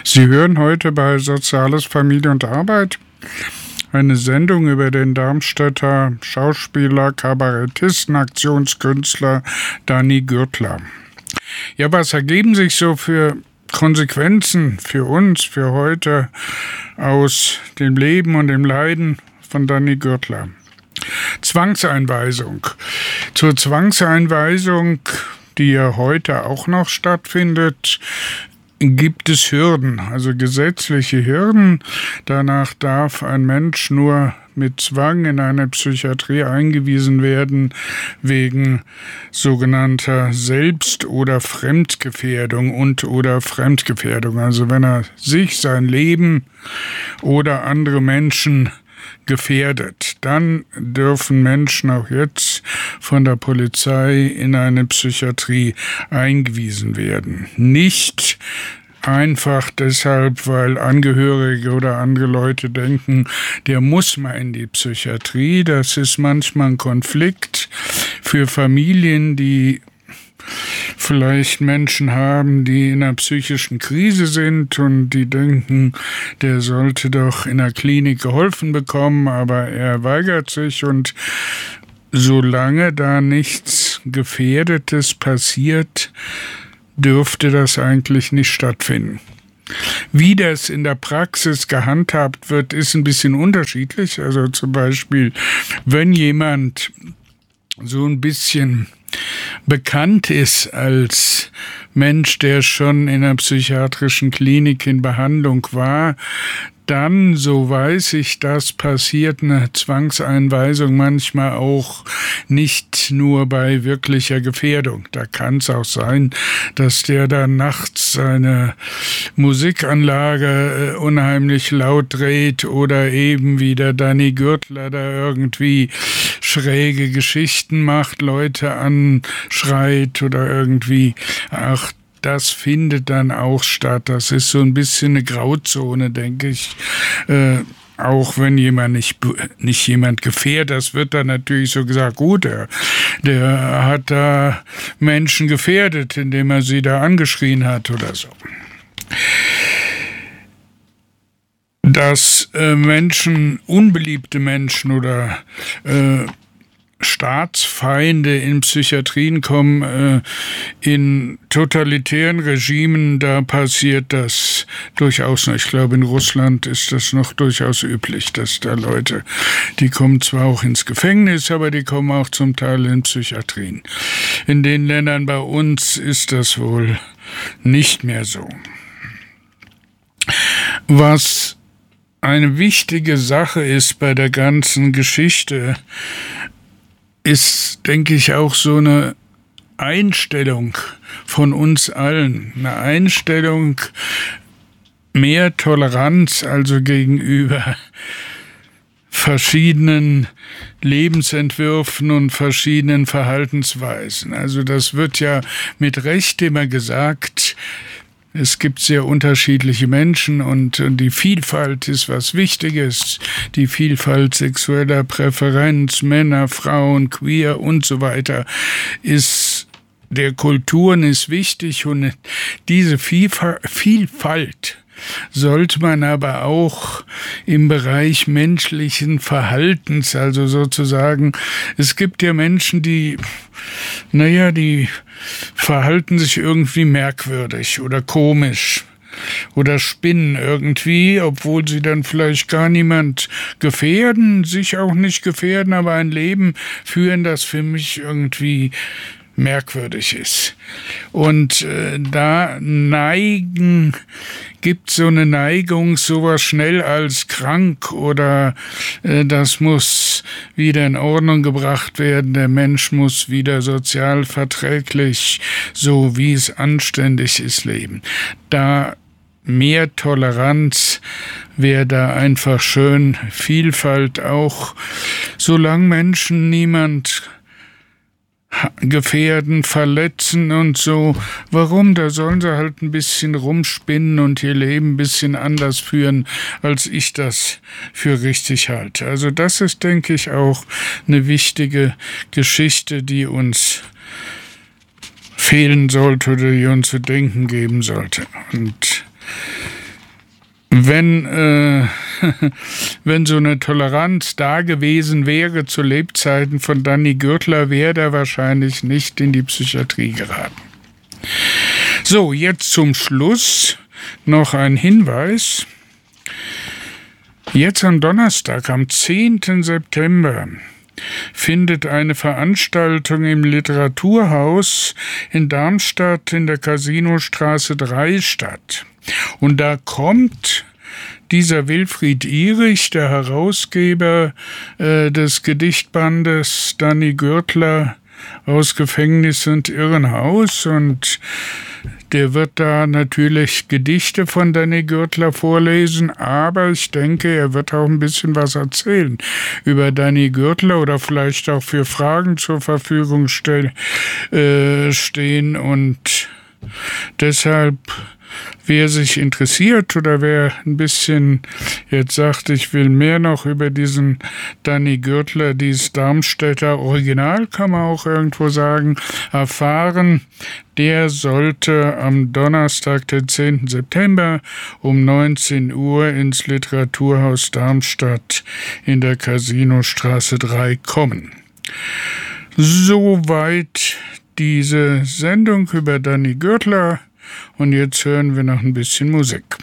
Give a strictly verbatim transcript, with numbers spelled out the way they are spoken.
Sie hören heute bei Soziales, Familie und Arbeit eine Sendung über den Darmstädter Schauspieler, Kabarettisten, Aktionskünstler Danny Gürtler. Ja, was ergeben sich so für Konsequenzen für uns, für heute aus dem Leben und dem Leiden von Danny Gürtler? Zwangseinweisung. Zur Zwangseinweisung, die ja heute auch noch stattfindet, gibt es Hürden, also gesetzliche Hürden. Danach darf ein Mensch nur mit Zwang in eine Psychiatrie eingewiesen werden wegen sogenannter Selbst- oder Fremdgefährdung und oder Fremdgefährdung. Also wenn er sich, sein Leben oder andere Menschen gefährdet, dann dürfen Menschen auch jetzt von der Polizei in eine Psychiatrie eingewiesen werden. Nicht einfach deshalb, weil Angehörige oder andere Leute denken, der muss mal in die Psychiatrie. Das ist manchmal ein Konflikt für Familien, die vielleicht Menschen haben, die in einer psychischen Krise sind und die denken, der sollte doch in der Klinik geholfen bekommen, aber er weigert sich, und solange da nichts Gefährdetes passiert, dürfte das eigentlich nicht stattfinden. Wie das in der Praxis gehandhabt wird, ist ein bisschen unterschiedlich. Also zum Beispiel, wenn jemand so ein bisschen bekannt ist als Mensch, der schon in einer psychiatrischen Klinik in Behandlung war, dann, so weiß ich, das passiert eine Zwangseinweisung manchmal auch nicht nur bei wirklicher Gefährdung. Da kann es auch sein, dass der dann nachts seine Musikanlage unheimlich laut dreht oder eben wie der Danny Gürtler da irgendwie schräge Geschichten macht, Leute anschreit oder irgendwie, ach, das findet dann auch statt. Das ist so ein bisschen eine Grauzone, denke ich. Äh, auch wenn jemand nicht, nicht jemand gefährdet, das wird dann natürlich so gesagt, gut, der, der hat da Menschen gefährdet, indem er sie da angeschrien hat oder so. Dass äh, Menschen, unbeliebte Menschen oder äh, Staatsfeinde in Psychiatrien kommen, äh, in totalitären Regimen, da passiert das durchaus noch. Ich glaube, in Russland ist das noch durchaus üblich, dass da Leute, die kommen zwar auch ins Gefängnis, aber die kommen auch zum Teil in Psychiatrien. In den Ländern bei uns ist das wohl nicht mehr so. Was eine wichtige Sache ist bei der ganzen Geschichte, ist, denke ich, auch so eine Einstellung von uns allen. Eine Einstellung, mehr Toleranz, also gegenüber verschiedenen Lebensentwürfen und verschiedenen Verhaltensweisen. Also das wird ja mit Recht immer gesagt, es gibt sehr unterschiedliche Menschen und die Vielfalt ist was Wichtiges. Die Vielfalt sexueller Präferenz, Männer, Frauen, queer und so weiter ist der Kulturen ist wichtig, und diese Vielfalt sollte man aber auch im Bereich menschlichen Verhaltens, also sozusagen, es gibt ja Menschen, die, naja, die verhalten sich irgendwie merkwürdig oder komisch oder spinnen irgendwie, obwohl sie dann vielleicht gar niemand gefährden, sich auch nicht gefährden, aber ein Leben führen, das für mich irgendwie merkwürdig ist. Und äh, da neigen, gibt so eine Neigung, sowas schnell als krank oder äh, das muss wieder in Ordnung gebracht werden, der Mensch muss wieder sozial verträglich, so wie es anständig ist, leben. Da mehr Toleranz wäre da einfach schön, Vielfalt auch, solange Menschen niemand gefährden, verletzen und so. Warum? Da sollen sie halt ein bisschen rumspinnen und ihr Leben ein bisschen anders führen, als ich das für richtig halte. Also das ist, denke ich, auch eine wichtige Geschichte, die uns fehlen sollte oder die uns zu denken geben sollte. Und Wenn, äh, wenn so eine Toleranz da gewesen wäre zu Lebzeiten von Danny Gürtler, wäre er wahrscheinlich nicht in die Psychiatrie geraten. So, jetzt zum Schluss noch ein Hinweis. Jetzt am Donnerstag, am zehnten September, findet eine Veranstaltung im Literaturhaus in Darmstadt in der Casinostraße drei statt. Und da kommt dieser Wilfried Ihrig, der Herausgeber äh, des Gedichtbandes Danny Gürtler aus Gefängnis und Irrenhaus, und der wird da natürlich Gedichte von Danny Gürtler vorlesen, aber ich denke, er wird auch ein bisschen was erzählen über Danny Gürtler oder vielleicht auch für Fragen zur Verfügung stell, äh, stehen, und deshalb, wer sich interessiert oder wer ein bisschen jetzt sagt, ich will mehr noch über diesen Danny Gürtler, dieses Darmstädter Original, kann man auch irgendwo sagen, erfahren, der sollte am Donnerstag, den zehnten September um neunzehn Uhr ins Literaturhaus Darmstadt in der Casinostraße drei kommen. Soweit diese Sendung über Danny Gürtler. Und jetzt hören wir noch ein bisschen Musik.